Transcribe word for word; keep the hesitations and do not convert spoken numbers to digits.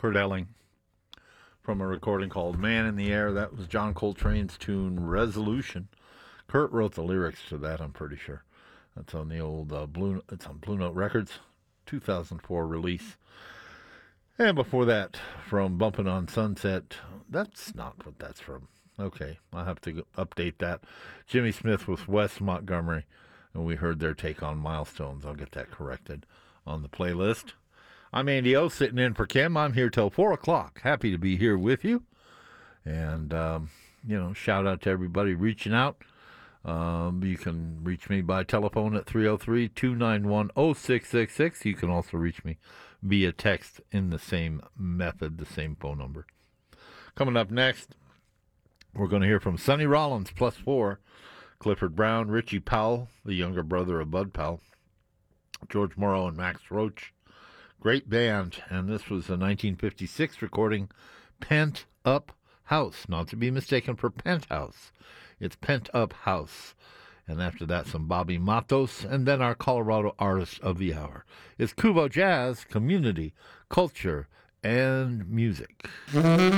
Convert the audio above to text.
Kurt Elling from a recording called Man in the Air. That was John Coltrane's tune Resolution. Kurt wrote the lyrics to that, I'm pretty sure. That's on the old uh, Blue. It's on Blue Note Records, two thousand four release. And before that, from Bumpin' on Sunset, that's not what that's from. Okay, I'll have to update that. Jimmy Smith with Wes Montgomery, and we heard their take on Milestones. I'll get that corrected on the playlist. I'm Andy O, sitting in for Kim. I'm here till four o'clock. Happy to be here with you. And, um, you know, shout out to everybody reaching out. Um, you can reach me by telephone at three oh three, two nine one, oh six six six. You can also reach me via text in the same method, the same phone number. Coming up next, we're going to hear from Sonny Rollins, plus four, Clifford Brown, Richie Powell, the younger brother of Bud Powell, George Morrow, and Max Roach. Great band, and this was a nineteen fifty-six recording, Pent Up House, not to be mistaken for Penthouse. It's Pent Up House. And after that, some Bobby Matos, and then our Colorado Artist of the Hour. It's Kubo Jazz, Community, Culture, and Music.